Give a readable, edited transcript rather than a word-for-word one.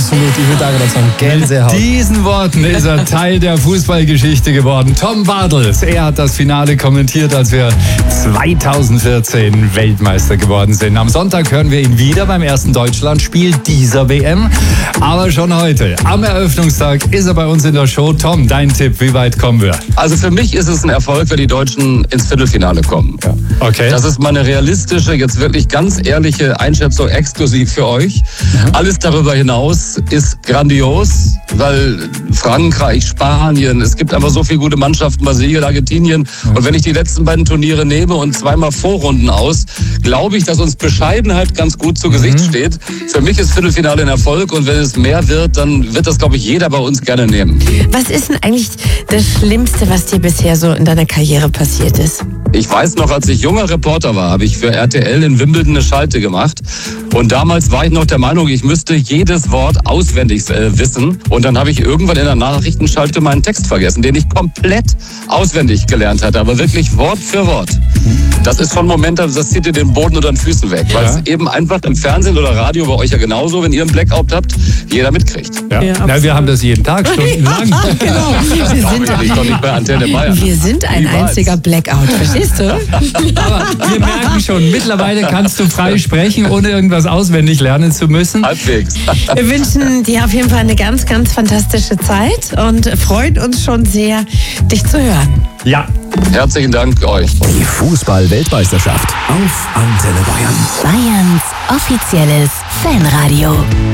Absolut, ich würde sagen, das war Gänsehaut. Mit diesen Worten ist er Teil der Fußballgeschichte geworden. Tom Bartels, er hat das Finale kommentiert, als wir 2014 Weltmeister geworden sind. Am Sonntag hören wir ihn wieder beim ersten Deutschlandspiel dieser WM. Aber schon heute, am Eröffnungstag, ist er bei uns in der Show. Tom, dein Tipp, wie weit kommen wir? Also für mich ist es ein Erfolg, wenn die Deutschen ins Viertelfinale kommen. Ja. Okay. Das ist meine realistische, jetzt wirklich ganz ehrliche Einschätzung exklusiv für euch. Alles darüber hinaus ist grandios, weil Frankreich, Spanien, es gibt einfach so viele gute Mannschaften, Brasilien, Argentinien. Und wenn ich die letzten beiden Turniere nehme und zweimal Vorrunden aus, glaube ich, dass uns Bescheidenheit ganz gut zu Gesicht steht. Für mich ist Viertelfinale ein Erfolg und wenn es mehr wird, dann wird das, glaube ich, jeder bei uns gerne nehmen. Was ist denn eigentlich das Schlimmste, was dir bisher so in deiner Karriere passiert ist? Ich weiß noch, als ich junger Reporter war, habe ich für RTL in Wimbledon eine Schalte gemacht. Und damals war ich noch der Meinung, ich müsste jedes Wort auswendig wissen. Und dann habe ich irgendwann in der Nachrichtenschalte meinen Text vergessen, den ich komplett auswendig gelernt hatte, aber wirklich Wort für Wort. Das ist schon ein Moment, das zieht dir den Boden unter den Füßen weg. Weil es eben einfach im Fernsehen oder Radio, bei euch ja genauso, wenn ihr einen Blackout habt, jeder mitkriegt. Ja. Na, wir haben das jeden Tag, stundenlang. Ja, genau. Wir sind ein einziger Blackout, verstehst du? Aber wir merken schon, mittlerweile kannst du frei sprechen, ohne irgendwas auswendig lernen zu müssen. Halbwegs. Wir wünschen dir auf jeden Fall eine ganz, ganz fantastische Zeit und freuen uns schon sehr, dich zu hören. Ja. Herzlichen Dank euch. Die Fußball-Weltmeisterschaft auf Antenne Bayern. Bayerns offizielles Fanradio.